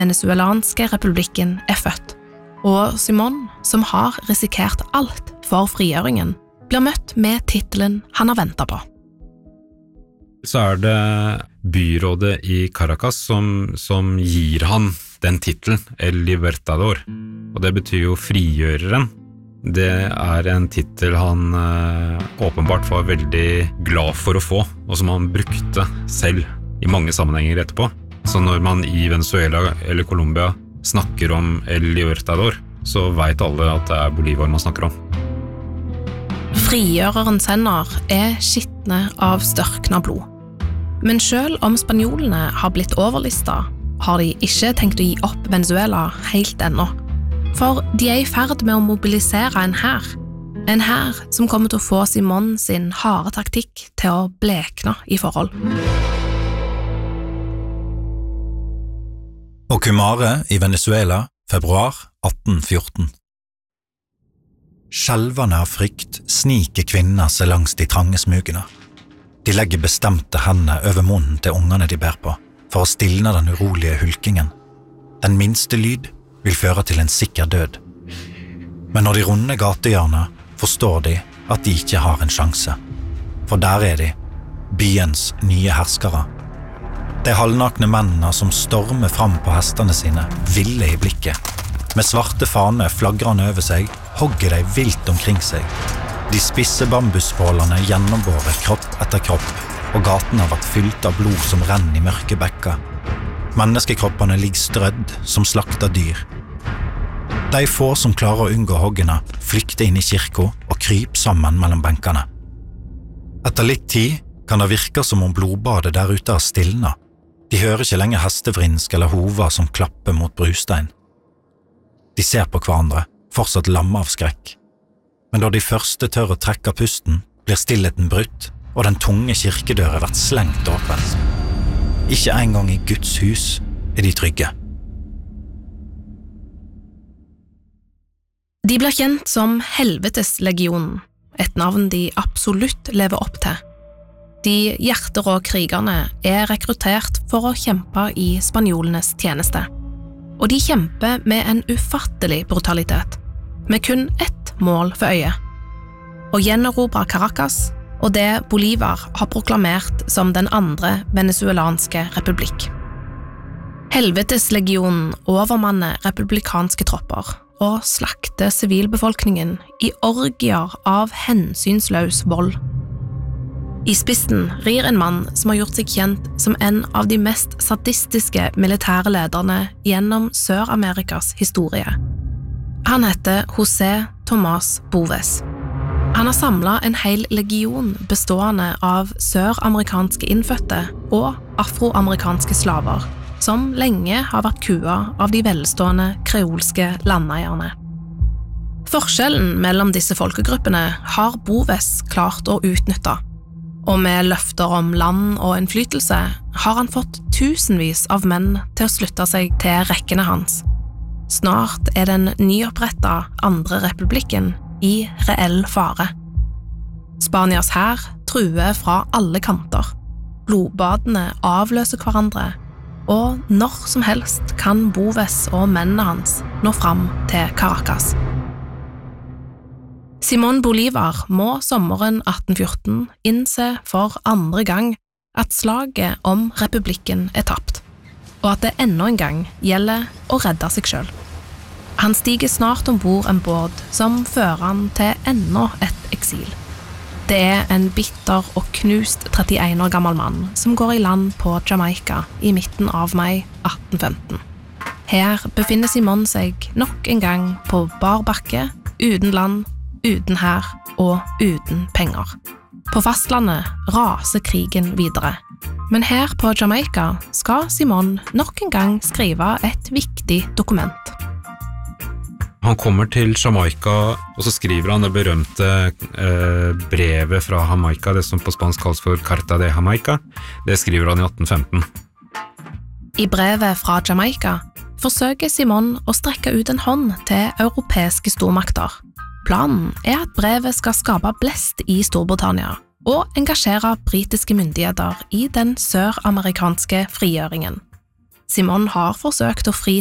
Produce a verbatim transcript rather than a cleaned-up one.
venezuelanske republikken er født, og Simón, som har risikert alt for frigjøringen, blir møtt med titelen han har ventet på. Så er det byrådet i Caracas som, som gir han den titelen, El Libertador, og det betyr jo frigjøreren. Det er en titel han øh, åpenbart var veldig glad for å få, og som han brukte selv i mange sammenhenger etterpå. Så når man i Venezuela eller Colombia snakker om El Libertador, så vet alle at det er Bolívar man snakker om. Frigjørerens hender er skittne av størkna blod. Men selv om spanjolene har blitt overlistet, har de ikke tenkt å gi opp Venezuela helt ennå. For de er i ferd med å mobilisere en hær. En hær som kommer til å få Simón sin harde taktikk til å blekne i forhold. Ocumare i Venezuela, februar atten fjorten. Skjelvende av frykt sniker kvinner seg langs de trange smugene. De legger bestemte hendene over munnen til ungene de ber på, for å stilne den urolige hulkingen. Den minste lyd vil føre til en sikker død. Men når de runder gatehjørnet, forstår de at de ikke har en sjanse. For der er de, byens nye herskere. De halvnakne mennene som stormer fram på hestene sine, ville i blikket. Med svarte fane flagrende over seg, hogger de vilt omkring seg. De spisse bambusbålene gjennomborer kropp etter kropp, og gaten har vært fylt av blod som renner i mørke bekker. Menneskekroppene ligger strødd som slakta dyr. De få som klarer å unngå hoggene, flykter inn i kirka og kryper sammen mellom benkene. Etter litt tid kan det virke som om blodbadet der ute har stilnet. De hører ikke lenger hestevrinsk eller hover som klapper mot brustein. De ser på hverandre, fortsatt lamme av skrekk. Men da de første tør å trekke pusten, blir stillheten brutt, og den tunge kirkedøra vært slengt åpen. Ikke engang i Guds hus er de trygge. De blir kjent som Helveteslegionen, et navn de absolutt lever opp til. De hjerterå krigerne er rekruttert for å kjempe i spanjolenes tjeneste. Og de kjemper med en ufattelig brutalitet, med kun ett mål for øye. Å gjenerobre Caracas, og det Bolívar har proklamert som den andre venezuelanske republikk. Helveteslegionen overmanner republikanske tropper og slakter sivilbefolkningen i orgier av hensynsløs vold. I spissen rir en mann som har gjort seg kjent som en av de mest sadistiske militære lederne gjennom Sør-Amerikas historie. Han heter José Tomás Boves. Han har samlet en hel legion bestående av søramerikanske innfødte og afroamerikanske slaver, som lenge har vært kua av de velstående kreolske landeierne. Forskjellen mellom disse folkegruppene har Boves klart å utnytte, og med løfter om land og innflytelse har han fått tusenvis av menn til å slutte seg til rekkene hans. Snart er den nyopprettet andre republikken i reell fare. Spanias hær truer fra alle kanter. Blodbadene avløser hverandre, og når som helst kan Boves og mennene hans nå fram til Caracas. Simón Bolívar må sommeren atten fjorten innse for andre gang at slaget om republikken er tapt, og at det enda en gang gjelder å redde seg selv. Han stiger snart ombord en båt som fører han til enda et eksil. Det er en bitter og knust trettien år gammel mann som går i land på Jamaica i midten av mai atten femten. Her befinner Simón seg nok en gang på bar bakke, uten land, uten hær og uten penger. På fastlandet raser krigen videre. Men her på Jamaica skal Simón nok en gang skrive et viktig dokument. Han kommer til Jamaica, og så skriver han det berømte eh, brevet fra Jamaica, det som på spansk kalles for Carta de Jamaica. Det skriver han i atten femten. I brevet fra Jamaica forsøker Simón å strekke ut en hånd til europeiske stormakter. Planen er at brevet skal skape blest i Storbritannia og engasjere britiske myndigheter i den søramerikanske frigjøringen. Simon har forsøkt å fri